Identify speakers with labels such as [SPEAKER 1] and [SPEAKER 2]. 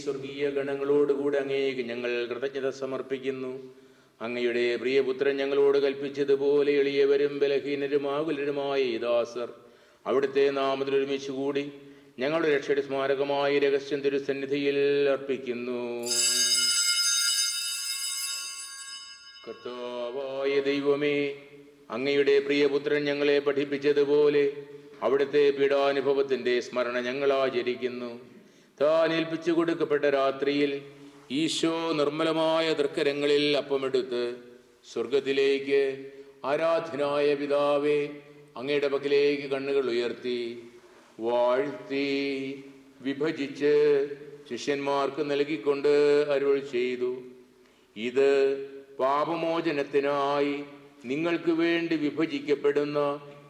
[SPEAKER 1] സ്വർഗീയ ഗണങ്ങളോടുകൂടെ അങ്ങേക്ക് ഞങ്ങൾ കൃതജ്ഞത സമർപ്പിക്കുന്നു. അങ്ങയുടെ പ്രിയപുത്രൻ ഞങ്ങളോട് കൽപ്പിച്ചതുപോലെ എളിയവരും ബലഹീനരും ആകുലരുമായ ഈ ദാസർ അവിടുത്തെ നാമത്തിൽ ഒരുമിച്ച് കൂടി ഞങ്ങളുടെ രക്ഷയുടെ സ്മാരകമായി രഹസ്യം തിരുസന്നിധിയിൽ അർപ്പിക്കുന്നു. കർത്താവായ ദൈവമേ, അങ്ങയുടെ പ്രിയപുത്രൻ ഞങ്ങളെ പഠിപ്പിച്ചതുപോലെ അവിടുത്തെ പീഡാനുഭവത്തിന്റെ സ്മരണ ഞങ്ങൾ ആചരിക്കുന്നു. താൻ ഏൽപ്പിച്ചു കൊടുക്കപ്പെട്ട രാത്രിയിൽ ഈശോ നിർമ്മലമായ തൃക്കരങ്ങളിൽ അപ്പമെടുത്ത് സ്വർഗത്തിലേക്ക് ആരാധനായ പിതാവേ അങ്ങയുടെ പക്കലേക്ക് കണ്ണുകൾ ഉയർത്തി വാഴ്ത്തി വിഭജിച്ച് ശിഷ്യന്മാർക്ക് നൽകിക്കൊണ്ട് അരുൾ ചെയ്തു: ഇത് പാപമോചനത്തിനായി നിങ്ങൾക്ക് വേണ്ടി വിഭജിക്കപ്പെടുന്ന